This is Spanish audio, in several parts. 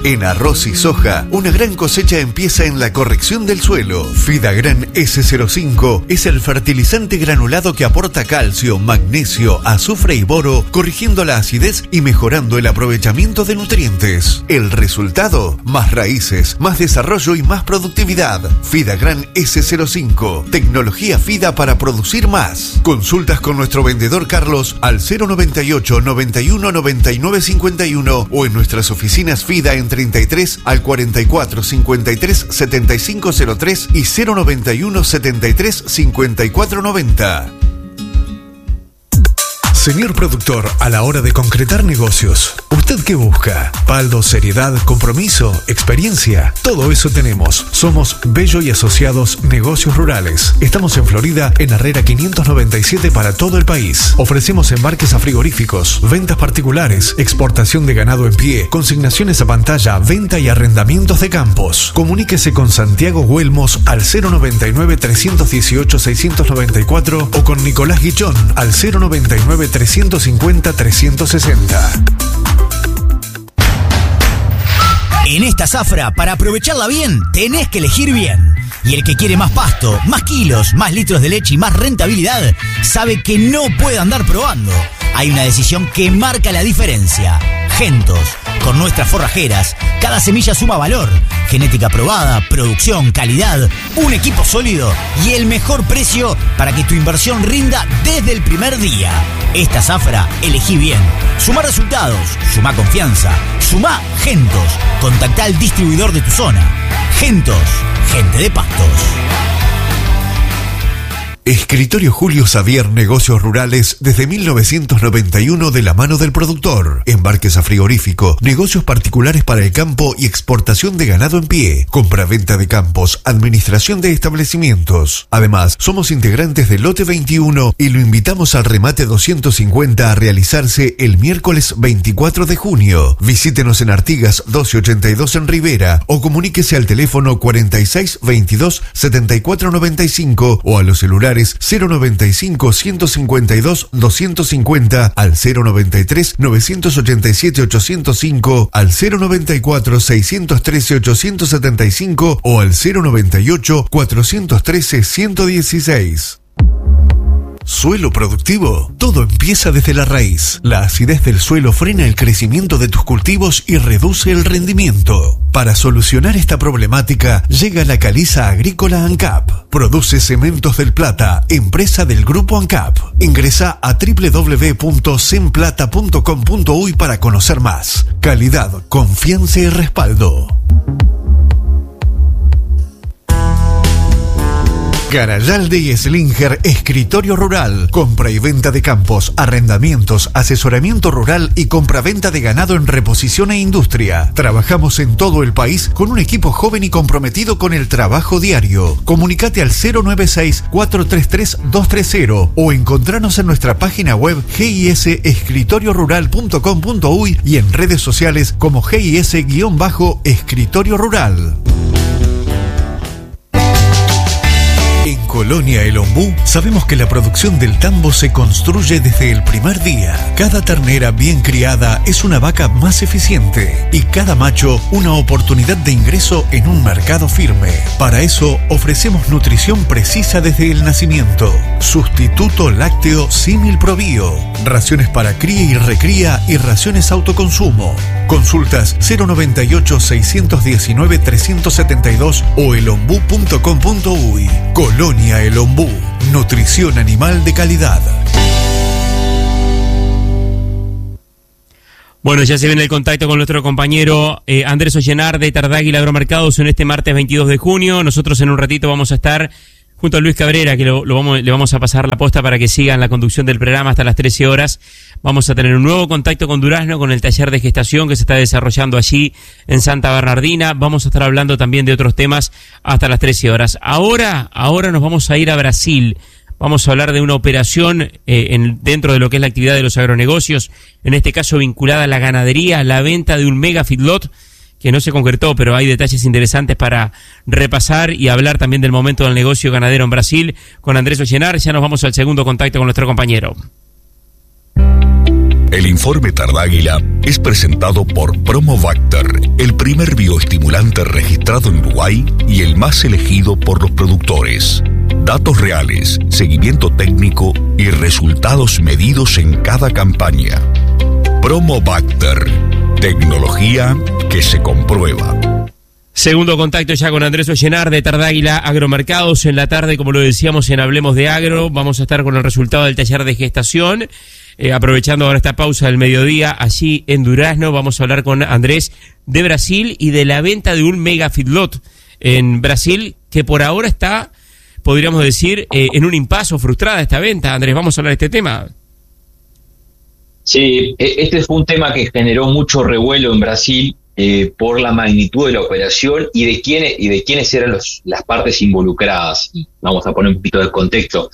En arroz y soja, una gran cosecha empieza en la corrección del suelo. Fidagran S05 es el fertilizante granulado que aporta calcio, magnesio, azufre y boro, corrigiendo la acidez y mejorando el aprovechamiento de nutrientes. El resultado: más raíces, más desarrollo y más productividad. Fidagran S05, tecnología FIDA para producir más. Consultas con nuestro vendedor Carlos al 098 91 99 51 o en nuestras oficinas FIDA en 33 al 44 53 75 03 y 091 73 54 90. Señor productor, a la hora de concretar negocios, ¿usted qué busca? Paldo, seriedad, compromiso, experiencia. Todo eso tenemos. Somos Bello y Asociados Negocios Rurales. Estamos en Florida, en Herrera 597 para todo el país. Ofrecemos embarques a frigoríficos, ventas particulares, exportación de ganado en pie, consignaciones a pantalla, venta y arrendamientos de campos. Comuníquese con Santiago Huelmos al 099 318 694 o con Nicolás Guichón al 099 350 360. En esta zafra, para aprovecharla bien, tenés que elegir bien. Y el que quiere más pasto, más kilos, más litros de leche y más rentabilidad, sabe que no puede andar probando. Hay una decisión que marca la diferencia. Gentos. Con nuestras forrajeras, cada semilla suma valor. Genética probada, producción, calidad, un equipo sólido y el mejor precio para que tu inversión rinda desde el primer día. Esta zafra, elegí bien. Suma resultados, suma confianza, suma Gentos. Contactá al distribuidor de tu zona. Gentos, gente de pastos. Escritorio Julio Xavier Negocios Rurales desde 1991 de la mano del productor. Embarques a frigorífico, negocios particulares para el campo y exportación de ganado en pie. Compra-venta de campos, administración de establecimientos. Además, somos integrantes del Lote 21 y lo invitamos al remate 250 a realizarse el miércoles 24 de junio. Visítenos en Artigas 1282 en Rivera o comuníquese al teléfono 46 22 74 95 o a los celulares 095 152 250 al 093 987 805 al 094 613 875 o al 098 413 116. ¿Suelo productivo? Todo empieza desde la raíz. La acidez del suelo frena el crecimiento de tus cultivos y reduce el rendimiento. Para solucionar esta problemática, llega la Caliza Agrícola ANCAP. Produce Cementos del Plata, empresa del Grupo ANCAP. Ingresa a www.semplata.com.uy para conocer más. Calidad, confianza y respaldo. Garayalde y Slinger Escritorio Rural. Compra y venta de campos, arrendamientos, asesoramiento rural y compra-venta de ganado en reposición e industria. Trabajamos en todo el país con un equipo joven y comprometido con el trabajo diario. Comunicate al 096-433-230 o encontranos en nuestra página web gisescritoriorural.com.uy y en redes sociales como GIS-Escritorio Rural. En Colonia El Ombú sabemos que la producción del tambo se construye desde el primer día. Cada ternera bien criada es una vaca más eficiente y cada macho una oportunidad de ingreso en un mercado firme. Para eso ofrecemos nutrición precisa desde el nacimiento. Sustituto lácteo Símil Probío. Raciones para cría y recría y raciones autoconsumo. Consultas 098 619 372 o elombú.com.uy. Colonia El Ombú, nutrición animal de calidad. Bueno, ya se viene el contacto con nuestro compañero Andrés Ollenar de Tardáguila Agromercados en este martes 22 de junio. Nosotros en un ratito vamos a estar junto a Luis Cabrera, que le vamos a pasar la posta para que sigan la conducción del programa hasta las 13 horas. Vamos a tener un nuevo contacto con Durazno, con el taller de gestación que se está desarrollando allí en Santa Bernardina. Vamos a estar hablando también de otros temas hasta las 13 horas. Ahora nos vamos a ir a Brasil. Vamos a hablar de una operación dentro de lo que es la actividad de los agronegocios, en este caso vinculada a la ganadería, la venta de un mega feedlot que no se concretó, pero hay detalles interesantes para repasar y hablar también del momento del negocio ganadero en Brasil con Andrés Ollenar. Ya nos vamos al segundo contacto con nuestro compañero. El informe Tardáguila es presentado por Promobacter, el primer bioestimulante registrado en Uruguay y el más elegido por los productores. Datos reales, seguimiento técnico y resultados medidos en cada campaña. Promobacter, tecnología que se comprueba. Segundo contacto ya con Andrés Ollenar de Tardáguila Agromercados. En la tarde, como lo decíamos en Hablemos de Agro, vamos a estar con el resultado del taller de gestación. Aprovechando ahora esta pausa del mediodía, allí en Durazno, vamos a hablar con Andrés de Brasil y de la venta de un mega feedlot en Brasil, que por ahora está, podríamos decir, en un impasse, frustrada esta venta. Andrés, vamos a hablar de este tema. Sí, este fue un tema que generó mucho revuelo en Brasil por la magnitud de la operación y de quiénes eran las partes involucradas. Vamos a poner un poquito de contexto.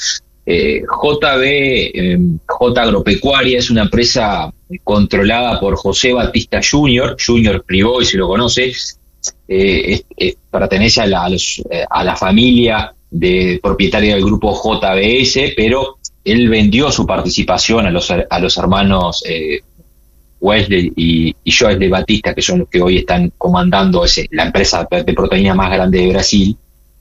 J Agropecuaria es una empresa controlada por José Batista Jr. Friboi, si lo conoce. Pertenece a la familia propietaria del grupo JBS, pero él vendió su participación a los hermanos Wesley y Joel Batista, que son los que hoy están comandando la empresa de proteína más grande de Brasil.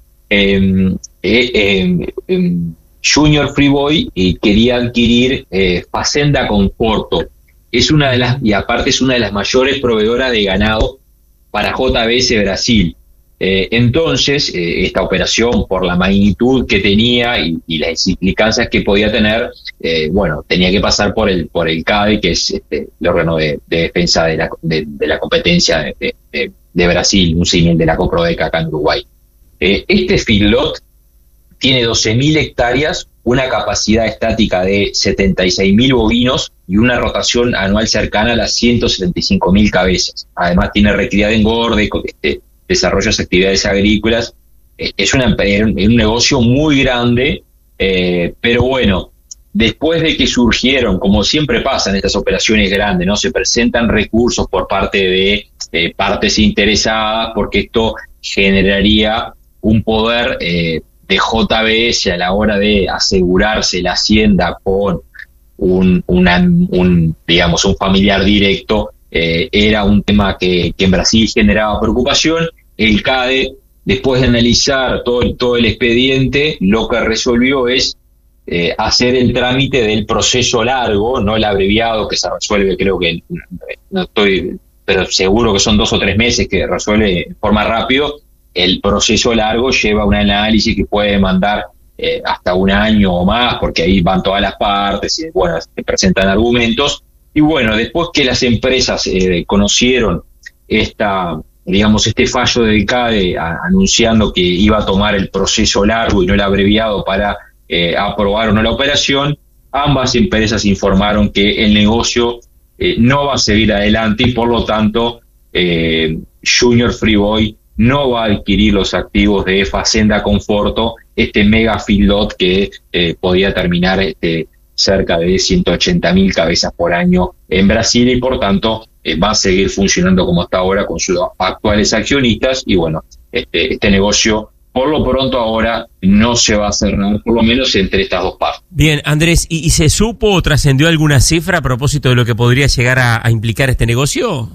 Junior Friboi quería adquirir Fazenda Conforto. Y aparte es una de las mayores proveedoras de ganado para JBS Brasil. Entonces, esta operación, por la magnitud que tenía y las implicancias que podía tener, tenía que pasar por el CADE, que es el órgano de defensa de la competencia de Brasil, un símil de la Coprodeca acá en Uruguay. Este feedlot tiene 12.000 hectáreas, una capacidad estática de 76.000 bovinos y una rotación anual cercana a las 175.000 cabezas. Además tiene recría de engorde, desarrollo de actividades agrícolas. Es un negocio muy grande, pero bueno, después de que surgieron, como siempre pasa en estas operaciones grandes, ¿no? Se presentan recursos por parte de partes interesadas, porque esto generaría un poder de JBS a la hora de asegurarse la hacienda con un familiar directo. Era un tema que en Brasil generaba preocupación. El CADE, después de analizar todo el expediente, lo que resolvió es hacer el trámite del proceso largo, no el abreviado, que se resuelve, creo que no estoy, pero seguro que son 2 o 3 meses, que resuelve de forma rápido. El proceso largo lleva un análisis que puede demandar hasta 1 año o más, porque ahí van todas las partes y se presentan argumentos. Y bueno, después que las empresas conocieron este fallo del CADE anunciando que iba a tomar el proceso largo y no el abreviado para aprobar o no la operación, ambas empresas informaron que el negocio no va a seguir adelante y por lo tanto Junior Friboi no va a adquirir los activos de Fazenda Conforto, este mega feedlot que podía terminar cerca de 180.000 cabezas por año en Brasil y por tanto va a seguir funcionando como hasta ahora con sus actuales accionistas y bueno, este negocio por lo pronto ahora no se va a cerrar, por lo menos entre estas dos partes. Bien, Andrés, ¿y se supo o trascendió alguna cifra a propósito de lo que podría llegar a implicar este negocio?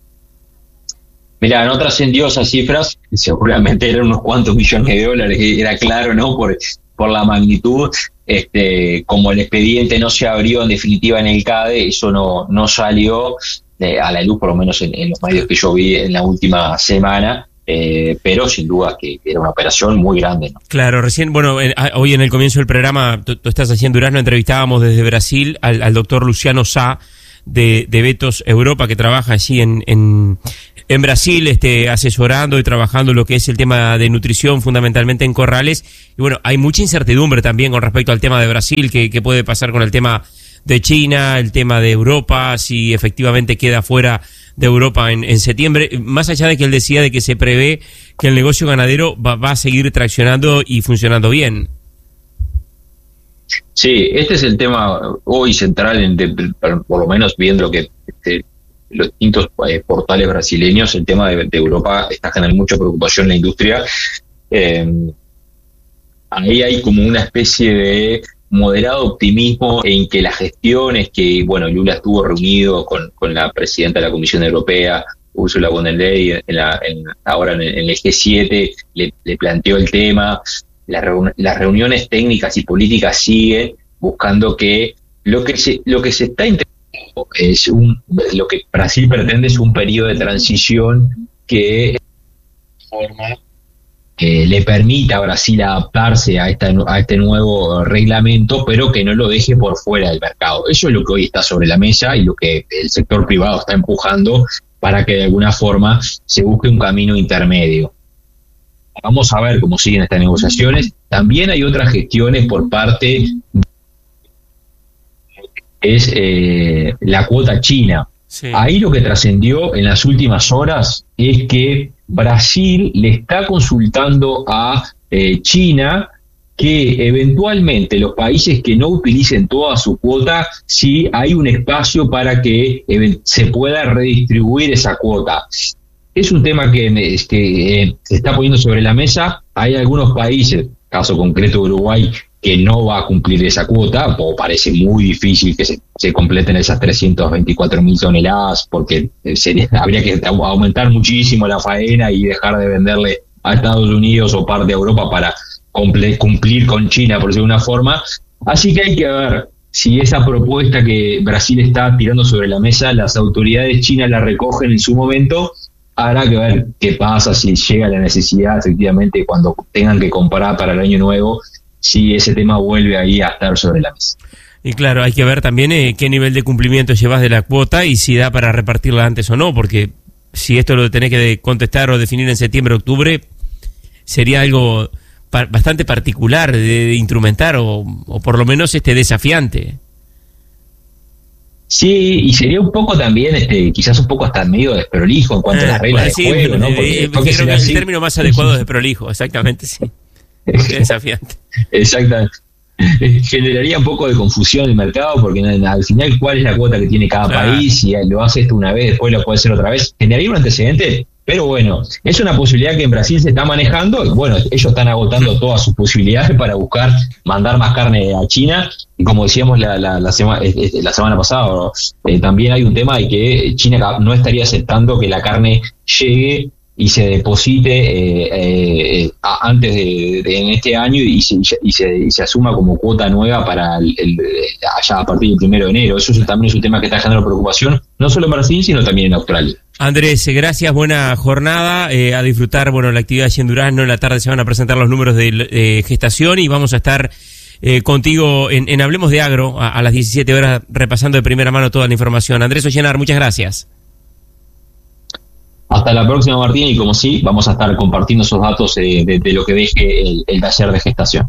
Mirá, no trascendió esas cifras, seguramente eran unos cuantos millones de dólares, era claro, ¿no? Por la magnitud, como el expediente no se abrió en definitiva en el CADE, eso no salió a la luz, por lo menos en los medios que yo vi en la última semana, pero sin duda que era una operación muy grande, ¿no? Claro, recién, hoy en el comienzo del programa, tú estás allí en Durazno, entrevistábamos desde Brasil al doctor Luciano Sá de Betos Europa, que trabaja allí en Brasil, asesorando y trabajando lo que es el tema de nutrición, fundamentalmente en corrales. Y bueno, hay mucha incertidumbre también con respecto al tema de Brasil, que puede pasar con el tema de China, el tema de Europa, si efectivamente queda fuera de Europa en septiembre, más allá de que él decía de que se prevé que el negocio ganadero va a seguir traccionando y funcionando bien. Sí, este es el tema hoy central, por lo menos viendo lo que los distintos portales brasileños, el tema de Europa está generando mucha preocupación en la industria. Ahí hay como una especie moderado optimismo en que las gestiones que, bueno, Lula estuvo reunido con la presidenta de la Comisión Europea, Ursula von der Leyen, ahora en el G7, le planteó el tema. Las reuniones técnicas y políticas siguen buscando que lo que se está intentando lo que Brasil pretende es un periodo de transición que le permita a Brasil adaptarse a este nuevo reglamento, pero que no lo deje por fuera del mercado. Eso es lo que hoy está sobre la mesa y lo que el sector privado está empujando para que de alguna forma se busque un camino intermedio. Vamos a ver cómo siguen estas negociaciones. También hay otras gestiones por parte la cuota china. Sí. Ahí lo que trascendió en las últimas horas es que Brasil le está consultando a China que eventualmente los países que no utilicen toda su cuota, sí hay un espacio para que se pueda redistribuir esa cuota. Es un tema que se está poniendo sobre la mesa. Hay algunos países, caso concreto Uruguay, que no va a cumplir esa cuota, o parece muy difícil que se completen esas 324.000 toneladas, porque habría que aumentar muchísimo la faena y dejar de venderle a Estados Unidos o parte de Europa para cumplir con China, por decirlo de una forma. Así que hay que ver si esa propuesta que Brasil está tirando sobre la mesa, las autoridades chinas la recogen en su momento. Habrá que ver qué pasa, si llega la necesidad efectivamente cuando tengan que comprar para el año nuevo, si ese tema vuelve ahí a estar sobre la mesa. Y claro, hay que ver también qué nivel de cumplimiento llevas de la cuota y si da para repartirla antes o no, porque si esto lo tenés que contestar o definir en septiembre, octubre, sería algo bastante particular de instrumentar o por lo menos desafiante. Sí, y sería un poco también, quizás un poco hasta medio desprolijo en cuanto a las reglas de juego, ¿no? Porque creo que es el término más adecuado de desprolijo, exactamente, sí. Desafiante. Exactamente. Generaría un poco de confusión en el mercado, porque al final, ¿cuál es la cuota que tiene cada país? Si lo hace esto una vez, después lo puede hacer otra vez. Generaría un antecedente, pero bueno, es una posibilidad que en Brasil se está manejando. Y bueno, ellos están agotando todas sus posibilidades para buscar mandar más carne a China. Y como decíamos la semana pasada, también hay un tema de que China no estaría aceptando que la carne llegue y se deposite antes en este año y se asuma como cuota nueva para allá a partir del 1 de enero. Eso también es un tema que está generando preocupación, no solo en Brasil, sino también en Australia. Andrés, gracias, buena jornada, a disfrutar la actividad allí en Durazno. En la tarde se van a presentar los números de gestación y vamos a estar contigo en Hablemos de Agro a las 17 horas repasando de primera mano toda la información. Andrés Ollenar, muchas gracias. Hasta la próxima, Martín, y como sí, vamos a estar compartiendo esos datos de lo que deje el taller de gestación.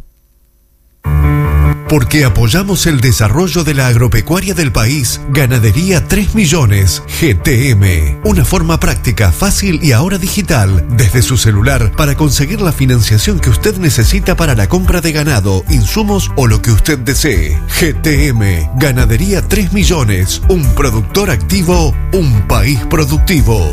Porque apoyamos el desarrollo de la agropecuaria del país, Ganadería 3 Millones, GTM. Una forma práctica, fácil y ahora digital, desde su celular, para conseguir la financiación que usted necesita para la compra de ganado, insumos o lo que usted desee. GTM, Ganadería 3 Millones, un productor activo, un país productivo.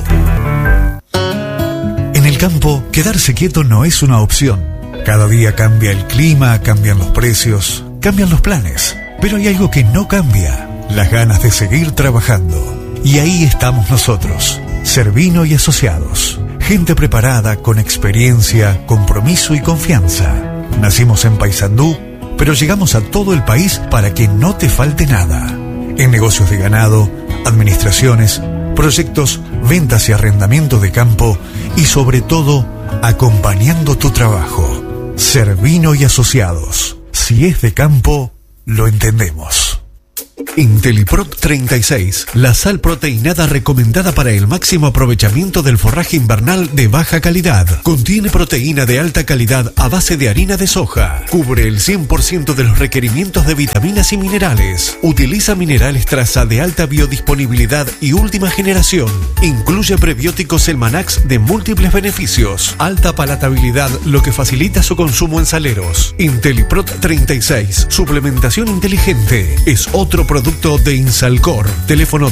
En el campo, quedarse quieto no es una opción. Cada día cambia el clima, cambian los precios, cambian los planes. Pero hay algo que no cambia: las ganas de seguir trabajando. Y ahí estamos nosotros, Cervino y Asociados. Gente preparada, con experiencia, compromiso y confianza. Nacimos en Paysandú, pero llegamos a todo el país para que no te falte nada. En negocios de ganado, administraciones, proyectos, ventas y arrendamiento de campo y sobre todo, acompañando tu trabajo. Cervino y Asociados. Si es de campo, lo entendemos. Inteliprot 36, la sal proteinada recomendada para el máximo aprovechamiento del forraje invernal de baja calidad. Contiene proteína de alta calidad a base de harina de soja. Cubre el 100% de los requerimientos de vitaminas y minerales. Utiliza minerales traza de alta biodisponibilidad y última generación. Incluye prebióticos Elmanax de múltiples beneficios. Alta palatabilidad, lo que facilita su consumo en saleros. Inteliprot 36, suplementación inteligente. Es otro producto de Insalcor. Teléfono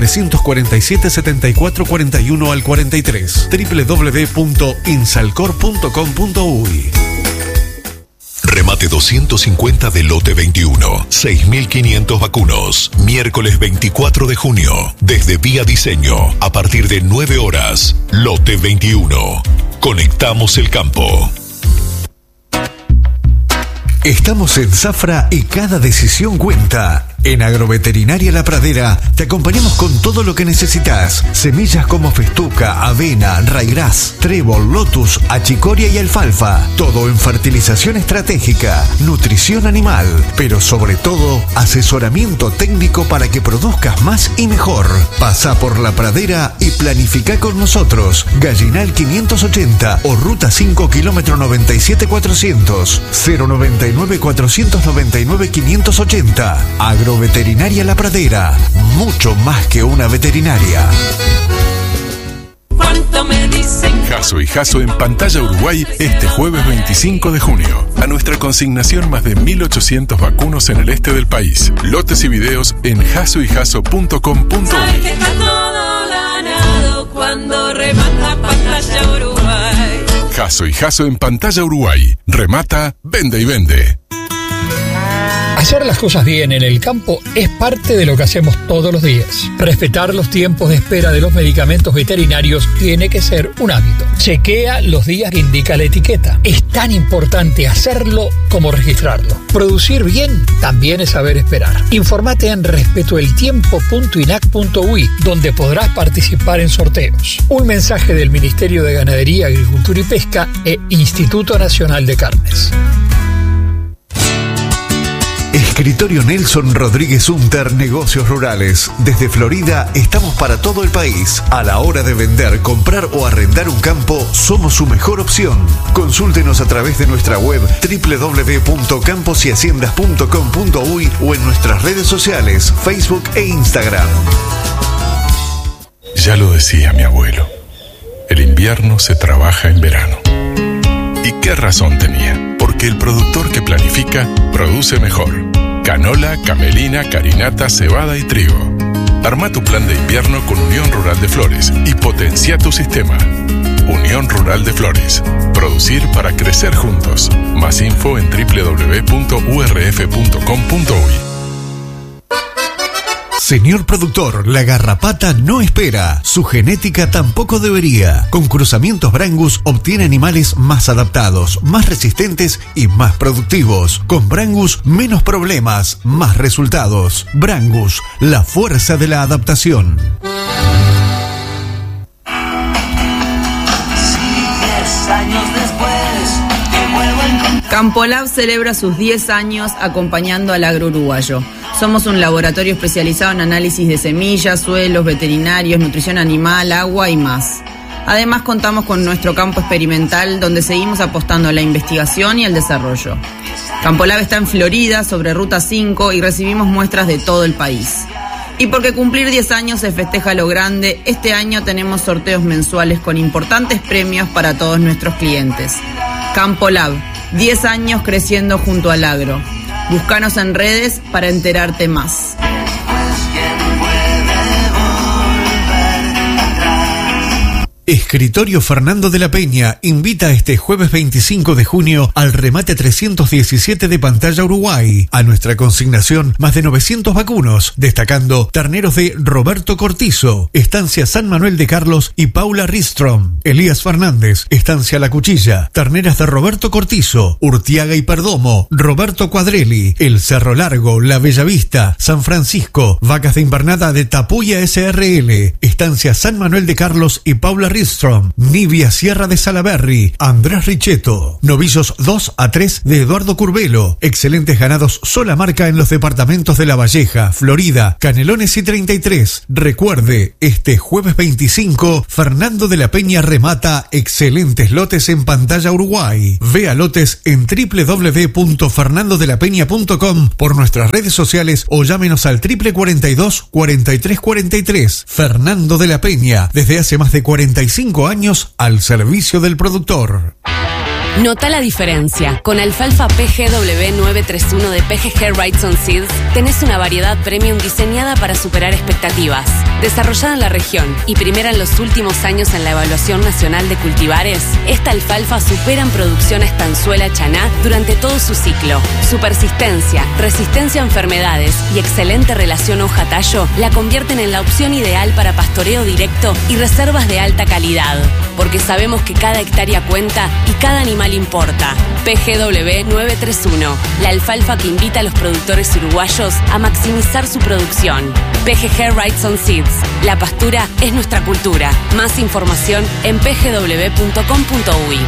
2-347-7441 al 43. www.insalcor.com.uy. Remate 250 de lote 21. 6.500 vacunos. Miércoles 24 de junio. Desde Vía Diseño. A partir de 9 horas. Lote 21. Conectamos el campo. Estamos en Zafra y cada decisión cuenta. En Agroveterinaria La Pradera te acompañamos con todo lo que necesitas. Semillas como festuca, avena, raigras, trébol, lotus, achicoria y alfalfa. Todo en fertilización estratégica, nutrición animal, pero sobre todo asesoramiento técnico para que produzcas más y mejor. Pasa por La Pradera y planifica con nosotros. Gallinal 580 o Ruta 5 kilómetro 97400 099 499 580. Agroveterinaria La Pradera, mucho más que una veterinaria. ¿Cuánto me dicen? Jasso y Jasso en Pantalla Uruguay este jueves 25 de junio. A nuestra consignación más de 1.800 vacunos en el este del país. Lotes y videos en jassoyjasso.com.uy. Sabes que está todo ganado cuando remata Pantalla Uruguay. Jasso y Jasso en Pantalla Uruguay. Remata, vende y vende. Hacer las cosas bien en el campo es parte de lo que hacemos todos los días. Respetar los tiempos de espera de los medicamentos veterinarios tiene que ser un hábito. Chequea los días que indica la etiqueta. Es tan importante hacerlo como registrarlo. Producir bien también es saber esperar. Informate en respetoeltiempo.inac.uy, donde podrás participar en sorteos. Un mensaje del Ministerio de Ganadería, Agricultura y Pesca e Instituto Nacional de Carnes. Escritorio Nelson Rodríguez Unter, Negocios Rurales. Desde Florida estamos para todo el país. A la hora de vender, comprar o arrendar un campo, somos su mejor opción. Consúltenos a través de nuestra web www.camposyhaciendas.com.uy o en nuestras redes sociales, Facebook e Instagram. Ya lo decía mi abuelo, el invierno se trabaja en verano. ¿Y qué razón tenía? Porque el productor que planifica, produce mejor. Canola, camelina, carinata, cebada y trigo. Arma tu plan de invierno con Unión Rural de Flores y potencia tu sistema. Unión Rural de Flores. Producir para crecer juntos. Más info en www.urf.com.uy. Señor productor, la garrapata no espera. Su genética tampoco debería. Con cruzamientos Brangus obtiene animales más adaptados, más resistentes y más productivos. Con Brangus, menos problemas, más resultados. Brangus, la fuerza de la adaptación. Campo-Lab celebra sus 10 años acompañando al agro uruguayo. Somos un laboratorio especializado en análisis de semillas, suelos, veterinarios, nutrición animal, agua y más. Además contamos con nuestro campo experimental donde seguimos apostando a la investigación y al desarrollo. Campo-Lab está en Florida, sobre Ruta 5, y recibimos muestras de todo el país. Y porque cumplir 10 años se festeja lo grande, este año tenemos sorteos mensuales con importantes premios para todos nuestros clientes. Campo-Lab, 10 años creciendo junto al agro. Búscanos en redes para enterarte más. Escritorio Fernando de la Peña invita este jueves 25 de junio al remate 317 de Pantalla Uruguay. A nuestra consignación, más de 900 vacunos, destacando terneros de Roberto Cortizo, Estancia San Manuel de Carlos y Paula Ristrom, Elías Fernández, Estancia La Cuchilla, terneras de Roberto Cortizo, Urtiaga y Perdomo, Roberto Cuadrelli, El Cerro Largo, La Bellavista, San Francisco, vacas de invernada de Tapuya SRL, Estancia San Manuel de Carlos y Paula Ristrom, Nivia Sierra de Salaberry, Andrés Richetto, novillos 2 a 3 de Eduardo Curbelo, excelentes ganados sola marca en los departamentos de La Valleja, Florida, Canelones y 33. Recuerde, este jueves 25, Fernando de la Peña remata excelentes lotes en Pantalla Uruguay. Vea lotes en www.fernandodelapeña.com, por nuestras redes sociales o llámenos al 42 43 43. Fernando de la Peña, desde hace más de 45 años al servicio del productor. Nota la diferencia. Con alfalfa PGW 931 de PGG Wrightson Seeds tenés una variedad premium diseñada para superar expectativas. Desarrollada en la región y primera en los últimos años en la evaluación nacional de cultivares, esta alfalfa supera en producción a estanzuela chaná durante todo su ciclo. Su persistencia, resistencia a enfermedades y excelente relación hoja-tallo la convierten en la opción ideal para pastoreo directo y reservas de alta calidad. Porque sabemos que cada hectárea cuenta y cada animal importa. PGW 931, la alfalfa que invita a los productores uruguayos a maximizar su producción. PGG Wrightson Seeds, la pastura es nuestra cultura. Más información en pgw.com.uy.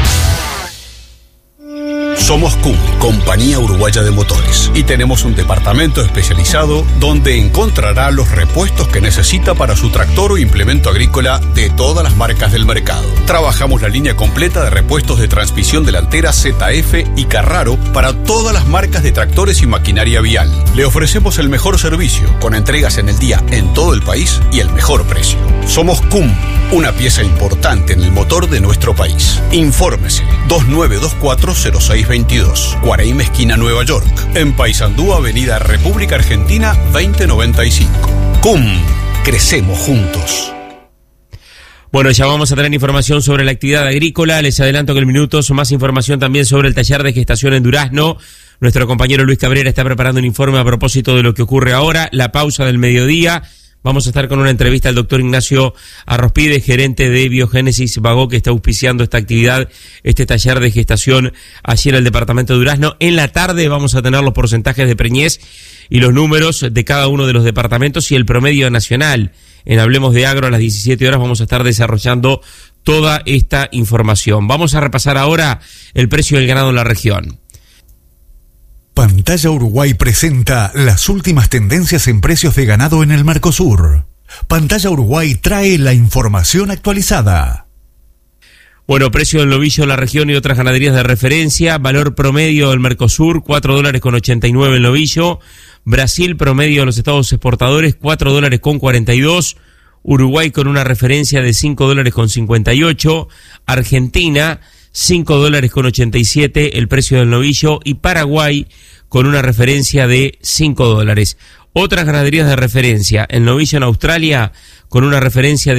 Somos CUM, Compañía Uruguaya de Motores, y tenemos un departamento especializado donde encontrará los repuestos que necesita para su tractor o implemento agrícola de todas las marcas del mercado. Trabajamos la línea completa de repuestos de transmisión delantera ZF y Carraro para todas las marcas de tractores y maquinaria vial. Le ofrecemos el mejor servicio, con entregas en el día en todo el país y el mejor precio. Somos CUM, una pieza importante en el motor de nuestro país. Infórmese 29240622, Guaraíma esquina Nueva York, en Paysandú, Avenida República Argentina 2095. CUM, crecemos juntos. Bueno, ya vamos a tener información sobre la actividad agrícola. Les adelanto que en minutos más información también sobre el taller de gestación en Durazno. Nuestro compañero Luis Cabrera está preparando un informe a propósito de lo que ocurre ahora, la pausa del mediodía. Vamos a estar con una entrevista al doctor Ignacio Arrospide, gerente de Biogénesis Bagó, que está auspiciando esta actividad, este taller de gestación allí en el departamento de Durazno. En la tarde vamos a tener los porcentajes de preñez y los números de cada uno de los departamentos y el promedio nacional. En Hablemos de Agro a las 17 horas vamos a estar desarrollando toda esta información. Vamos a repasar ahora el precio del ganado en la región. Pantalla Uruguay presenta las últimas tendencias en precios de ganado en el Mercosur. Pantalla Uruguay trae la información actualizada. Bueno, precio del novillo en la región y otras ganaderías de referencia. Valor promedio del Mercosur, $4.89 el novillo. Brasil promedio de los estados exportadores, $4.42. Uruguay con una referencia de $5.58. Argentina, $5.87 el precio del novillo, y Paraguay con una referencia de $5. Otras ganaderías de referencia, el novillo en Australia con una referencia de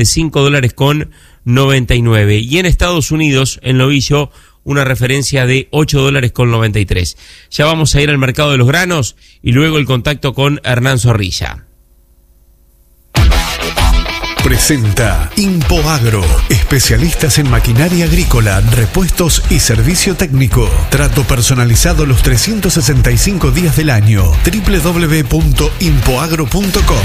$5.99, y en Estados Unidos el novillo una referencia de $8.93. Ya vamos a ir al mercado de los granos y luego el contacto con Hernán Zorrilla. Presenta Impoagro, especialistas en maquinaria agrícola, repuestos y servicio técnico. Trato personalizado los 365 días del año. www.impoagro.com.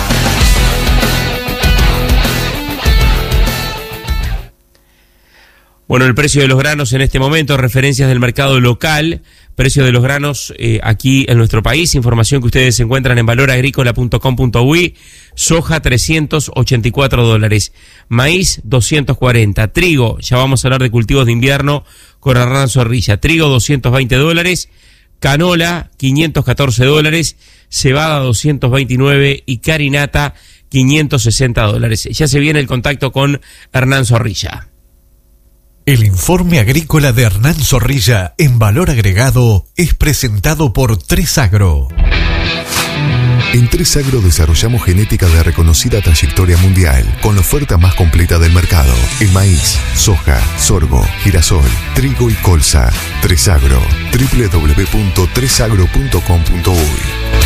Bueno, el precio de los granos en este momento, referencias del mercado local, precio de los granos aquí en nuestro país, información que ustedes encuentran en valoragricola.com.uy. Soja, $384, maíz, $240, trigo, ya vamos a hablar de cultivos de invierno con Hernán Zorrilla, trigo, $220, canola, $514, cebada, $229 y carinata, $560. Ya se viene el contacto con Hernán Zorrilla. El informe agrícola de Hernán Zorrilla en Valor Agregado es presentado por 3Agro. En 3Agro desarrollamos genética de reconocida trayectoria mundial, con la oferta más completa del mercado: el maíz, soja, sorgo, girasol, trigo y colza. 3Agro, www.3agro.com.uy.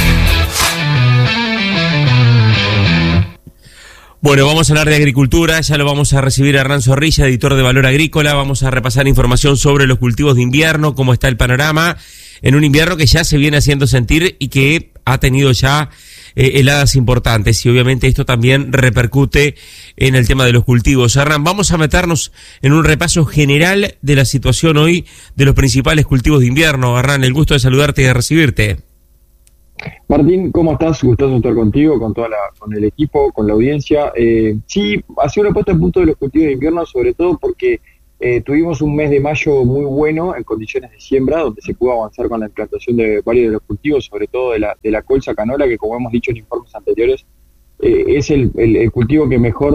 Bueno, vamos a hablar de agricultura, ya lo vamos a recibir a Hernán Zorrilla, editor de Valor Agrícola. Vamos a repasar información sobre los cultivos de invierno, cómo está el panorama en un invierno que ya se viene haciendo sentir y que ha tenido ya heladas importantes, y obviamente esto también repercute en el tema de los cultivos. Hernán, vamos a meternos en un repaso general de la situación hoy de los principales cultivos de invierno. Hernán, el gusto de saludarte y de recibirte. Martín, ¿cómo estás? Gustoso estar contigo, con el equipo, con la audiencia. Sí, ha sido una puesta en punto de los cultivos de invierno, sobre todo porque tuvimos un mes de mayo muy bueno en condiciones de siembra, donde se pudo avanzar con la implantación de varios de los cultivos, sobre todo de la colza canola, que como hemos dicho en informes anteriores, es el cultivo que mejor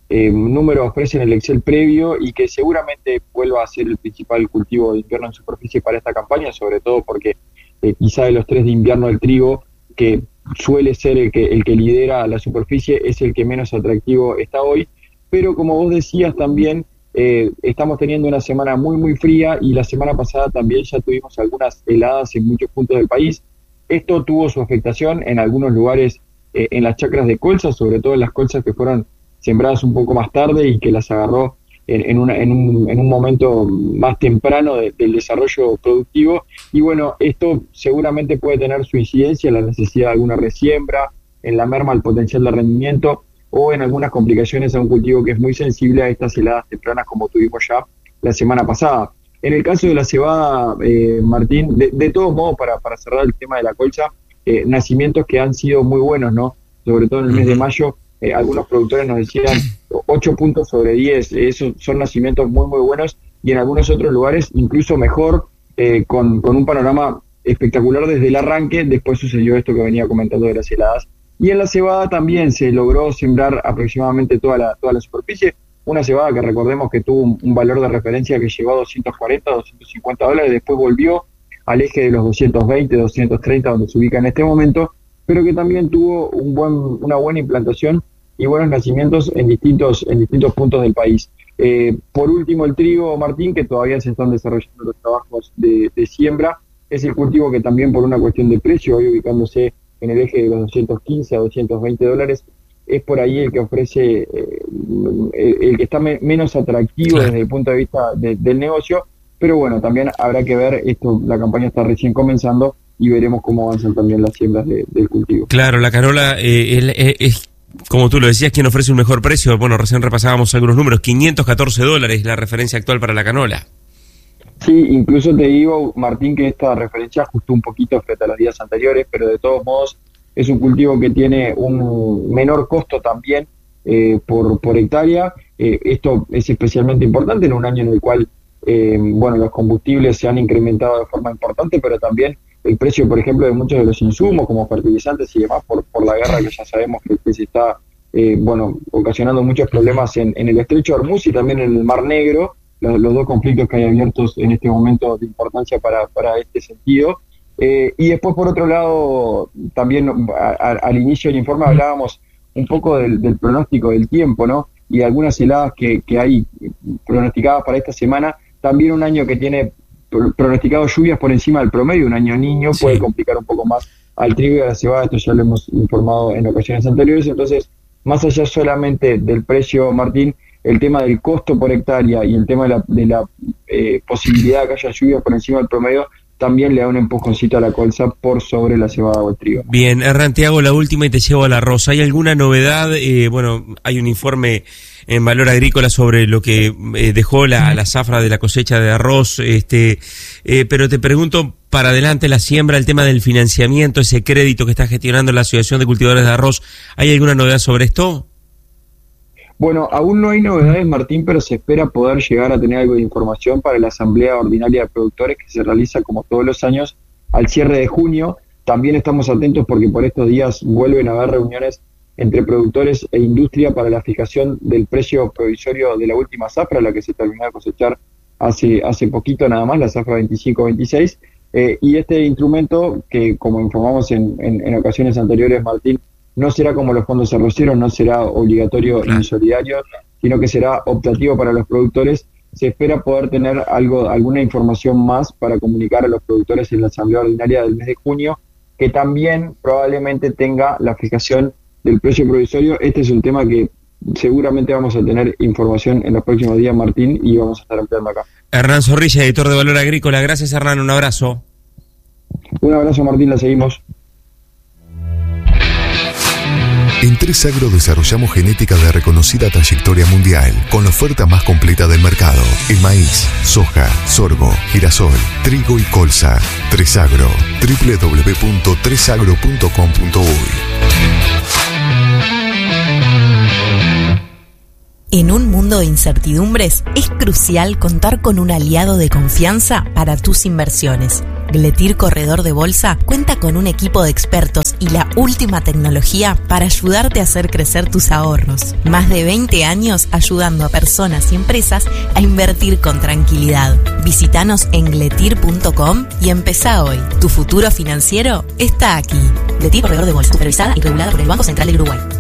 números ofrece en el Excel previo y que seguramente vuelva a ser el principal cultivo de invierno en superficie para esta campaña, sobre todo porque quizá de los 3 de invierno el trigo, que suele ser el que lidera la superficie, es el que menos atractivo está hoy. Pero como vos decías también, estamos teniendo una semana muy muy fría y la semana pasada también ya tuvimos algunas heladas en muchos puntos del país. Esto tuvo su afectación en algunos lugares en las chacras de colza, sobre todo en las colzas que fueron sembradas un poco más tarde y que las agarró en un momento más temprano del desarrollo productivo. Y bueno, esto seguramente puede tener su incidencia en la necesidad de alguna resiembra, en la merma al potencial de rendimiento o en algunas complicaciones a un cultivo que es muy sensible a estas heladas tempranas como tuvimos ya la semana pasada. En el caso de la cebada, Martín, de todos modos, para cerrar el tema de la colza, nacimientos que han sido muy buenos, ¿no? Sobre todo en el mes de mayo, algunos productores nos decían 8 puntos sobre 10, esos son nacimientos muy muy buenos, y en algunos otros lugares incluso mejor, con un panorama espectacular desde el arranque. Después sucedió esto que venía comentando de las heladas. Y en la cebada también se logró sembrar aproximadamente toda la superficie, una cebada que recordemos que tuvo un valor de referencia que llegó a $240, $250, después volvió al eje de los 220, 230 donde se ubica en este momento, pero que también tuvo una buena implantación y buenos nacimientos en distintos puntos del país. Por último, el trigo, Martín, que todavía se están desarrollando los trabajos de siembra, es el cultivo que también por una cuestión de precio, hoy ubicándose en el eje de los 215 a $220, es por ahí el que ofrece, el que está menos atractivo desde el punto de vista del negocio. Pero bueno, también habrá que ver esto, la campaña está recién comenzando y veremos cómo avanzan también las siembras del cultivo. Claro, la canola es, como tú lo decías, quien ofrece un mejor precio. Bueno, recién repasábamos algunos números, $514 la referencia actual para la canola. Sí, incluso te digo, Martín, que esta referencia ajustó un poquito frente a los días anteriores, pero de todos modos es un cultivo que tiene un menor costo también por hectárea. Esto es especialmente importante en un año en el cual los combustibles se han incrementado de forma importante, pero también el precio, por ejemplo, de muchos de los insumos como fertilizantes y demás por la guerra que ya sabemos que se está ocasionando muchos problemas en el estrecho de Hormuz y también en el Mar Negro, los dos conflictos que hay abiertos en este momento de importancia para este sentido. Y después, por otro lado, también al inicio del informe hablábamos un poco del pronóstico del tiempo, ¿no? Y de algunas heladas que hay pronosticadas para esta semana. También un año que tiene pronosticado lluvias por encima del promedio, un año niño, sí, puede complicar un poco más al trigo y a la cebada. Esto ya lo hemos informado en ocasiones anteriores. Entonces, más allá solamente del precio, Martín, el tema del costo por hectárea y el tema de la posibilidad de que haya lluvias por encima del promedio también le da un empujoncito a la colza por sobre la cebada o el trigo. Bien, Hernán, te hago la última y te llevo al arroz. ¿Hay alguna novedad? Hay un informe en Valor Agrícola sobre lo que dejó la zafra de la cosecha de arroz, pero te pregunto, para adelante la siembra, el tema del financiamiento, ese crédito que está gestionando la Asociación de Cultivadores de Arroz, ¿hay alguna novedad sobre esto? Bueno, aún no hay novedades, Martín, pero se espera poder llegar a tener algo de información para la Asamblea Ordinaria de Productores que se realiza como todos los años al cierre de junio. También estamos atentos porque por estos días vuelven a haber reuniones entre productores e industria para la fijación del precio provisorio de la última zafra, la que se terminó de cosechar hace poquito nada más, la zafra 25-26, y este instrumento que, como informamos en ocasiones anteriores, Martín, no será como los fondos arroceros, no será obligatorio ni solidario, sino que será optativo para los productores. Se espera poder tener alguna información más para comunicar a los productores en la Asamblea Ordinaria del mes de junio, que también probablemente tenga la fijación del precio provisorio. Este es un tema que seguramente vamos a tener información en los próximos días, Martín, y vamos a estar ampliando acá. Hernán Zorrilla, editor de Valor Agrícola. Gracias, Hernán, un abrazo. Un abrazo, Martín, la seguimos. En 3Agro desarrollamos genética de reconocida trayectoria mundial, con la oferta más completa del mercado, en maíz, soja, sorgo, girasol, trigo y colza. 3Agro, www.3agro.com.uy. En un mundo de incertidumbres, es crucial contar con un aliado de confianza para tus inversiones. Gletir Corredor de Bolsa cuenta con un equipo de expertos y la última tecnología para ayudarte a hacer crecer tus ahorros. Más de 20 años ayudando a personas y empresas a invertir con tranquilidad. Visítanos en gletir.com y empezá hoy. Tu futuro financiero está aquí. Gletir Corredor de Bolsa, supervisada y regulada por el Banco Central del Uruguay.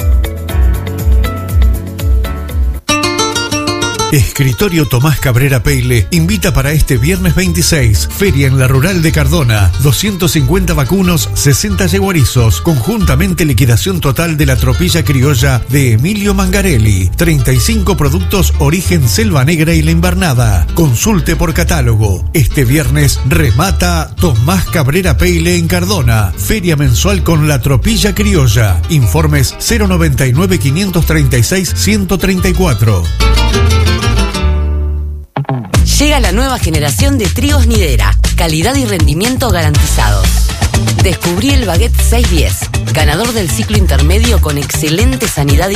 Escritorio Tomás Cabrera Peile invita para este viernes 26, feria en la Rural de Cardona, 250 vacunos, 60 yeguarizos, conjuntamente liquidación total de la tropilla criolla de Emilio Mangarelli, 35 productos origen Selva Negra y La Invernada. Consulte por catálogo. Este viernes remata Tomás Cabrera Peile en Cardona, feria mensual con la tropilla criolla. Informes 099 536 134. Llega la nueva generación de trigos Nidera, calidad y rendimiento garantizados. Descubrí el Baguette 610, ganador del ciclo intermedio con excelente sanidad y